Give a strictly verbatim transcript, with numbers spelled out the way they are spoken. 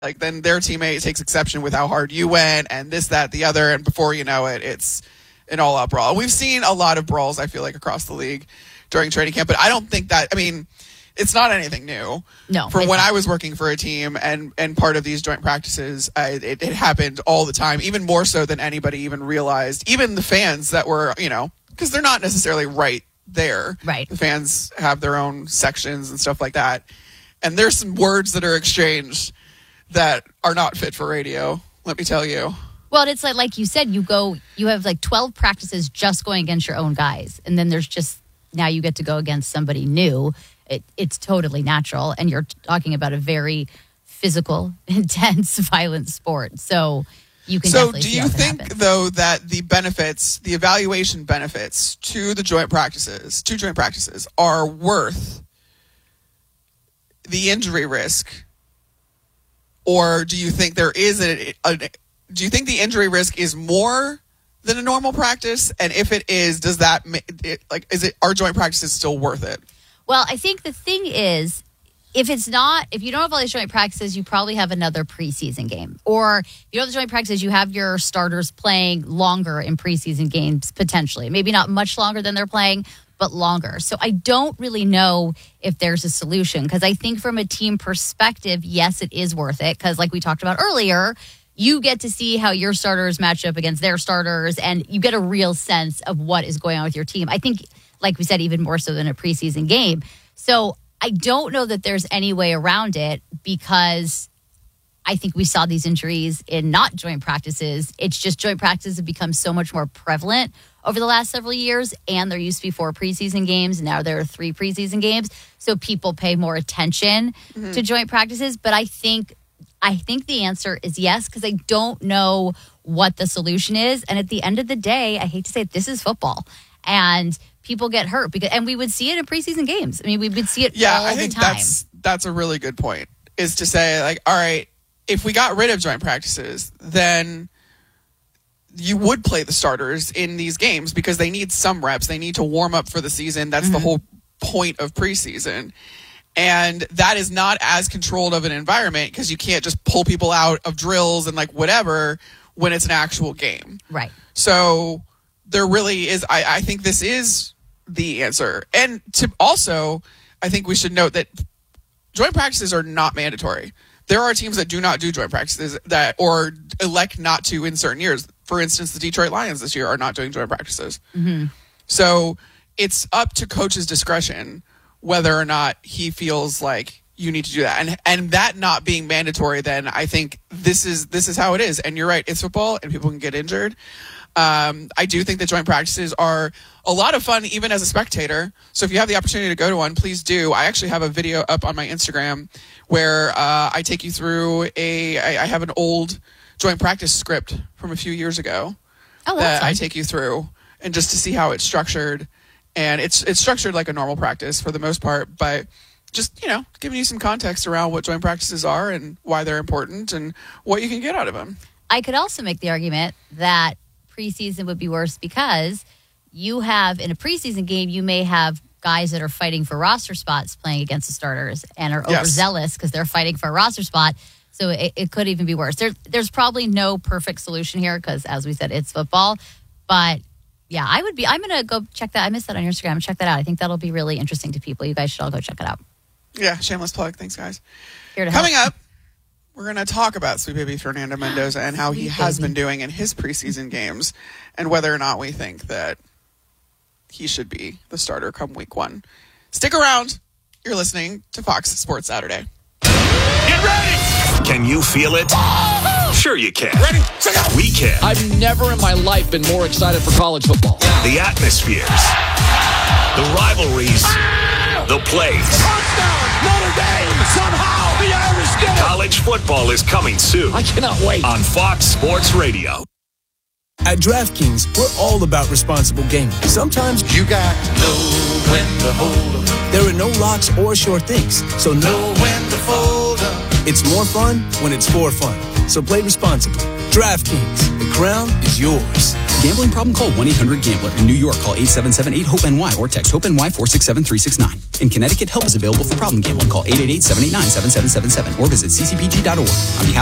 Like, then their teammate takes exception with how hard you went and this, that, the other. And before you know it, it's an all-out brawl. We've seen a lot of brawls, I feel like, across the league during training camp. But I don't think that, I mean, it's not anything new. No. From when I was working for a team and, and part of these joint practices, I, it, it happened all the time, even more so than anybody even realized. Even the fans that were, you know, because they're not necessarily right there. Right. The fans have their own sections and stuff like that. And there's some words that are exchanged that are not fit for radio, let me tell you. Well, it's like like you said, you go, you have like twelve practices just going against your own guys. And then there's just, now you get to go against somebody new. It, it's totally natural. And you're talking about a very physical, intense, violent sport. So you can So definitely do see you how that think, happens. though, that the benefits, the evaluation benefits to the joint practices, to joint practices, are worth the injury risk? Or do you think there is a, a do you think the injury risk is more than a normal practice? And if it is, does that it, like is it are joint practices still worth it? Well, I think the thing is, if it's not, if you don't have all these joint practices, you probably have another preseason game. Or if you don't have the joint practices, you have your starters playing longer in preseason games, potentially. Maybe not much longer than they're playing, but longer. So I don't really know if there's a solution, because I think from a team perspective, yes, it is worth it. Because like we talked about earlier, you get to see how your starters match up against their starters, and you get a real sense of what is going on with your team. I think, like we said, even more so than a preseason game. So I don't know that there's any way around it, because I think we saw these injuries in not joint practices. It's just joint practices have become so much more prevalent over the last several years, and there used to be four preseason games. Now there are three preseason games. So people pay more attention mm-hmm. to joint practices. But I think I think the answer is yes, because I don't know what the solution is. And at the end of the day, I hate to say it, this is football. And people get hurt, because, and we would see it in preseason games. I mean, we would see it yeah, all I think the time. That's, that's a really good point, is to say, like, all right, if we got rid of joint practices, then you would play the starters in these games because they need some reps. They need to warm up for the season. That's mm-hmm. the whole point of preseason. And that is not as controlled of an environment, because you can't just pull people out of drills and like whatever when it's an actual game. Right. So there really is, I, I think this is the answer. And to also, I think we should note that joint practices are not mandatory. There are teams that do not do joint practices that, or elect not to in certain years. For instance, the Detroit Lions this year are not doing joint practices. Mm-hmm. So it's up to coach's discretion whether or not he feels like you need to do that. And and that not being mandatory, then I think this is this is how it is. And you're right, it's football and people can get injured. Um, I do think that joint practices are a lot of fun, even as a spectator. So if you have the opportunity to go to one, please do. I actually have a video up on my Instagram where uh, I take you through a, I, I have an old joint practice script from a few years ago oh, that fun. I take you through, and just to see how it's structured. And it's it's structured like a normal practice for the most part, but just, you know, giving you some context around what joint practices are and why they're important and what you can get out of them. I could also make the argument that preseason would be worse, because you have, in a preseason game, you may have guys that are fighting for roster spots playing against the starters and are Yes. overzealous because they're fighting for a roster spot. So it, it could even be worse. There, there's probably no perfect solution here, because, as we said, it's football. But yeah, I would be, I'm going to go check that. I missed that on your Instagram. Check that out. I think that'll be really interesting to people. You guys should all go check it out. Yeah, shameless plug. Thanks, guys. Here to Coming help. up, we're going to talk about Sweet Baby Fernando Mendoza and how he Sweet has baby. been doing in his preseason games, and whether or not we think that he should be the starter come week one. Stick around. You're listening to Fox Sports Saturday. Get ready! Can you feel it? Sure you can. Ready? We can. I've never in my life been more excited for college football. The atmospheres, the rivalries, the plays. Touchdown! Notre Dame! Somehow the Irish did it! College football is coming soon I cannot wait. on Fox Sports Radio. At DraftKings, we're all about responsible gaming. Sometimes you got to know when to hold 'em. There are no locks or short things, so know when to fold 'em. It's more fun when it's for fun. So play responsibly. DraftKings, the crown is yours. Gambling problem? Call one eight hundred gambler. In New York, call eight seven seven eight hope N Y or text HOPE-NY four six seven three six nine. In Connecticut, help is available for problem gambling. Call eight eight eight seven eight nine seven seven seven seven or visit c c p g dot org. On behalf